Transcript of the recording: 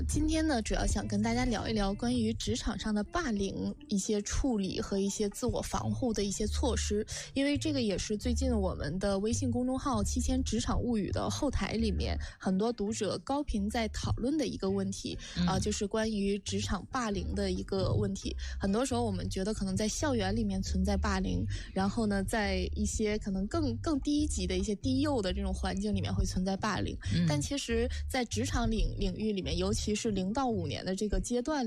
今天呢，主要想跟大家聊一聊关于职场上的霸凌一些处理和一些自我防护的一些措施，因为这个也是最近我们的微信公众号七千职场物语的后台里面很多读者高频在讨论的一个问题就是关于职场霸凌的一个问题。很多时候我们觉得可能在校园里面存在霸凌，然后呢在一些可能更低级的一些低幼的这种环境里面会存在霸凌，但其实在职场领域里面，尤其是0到5年的这个阶段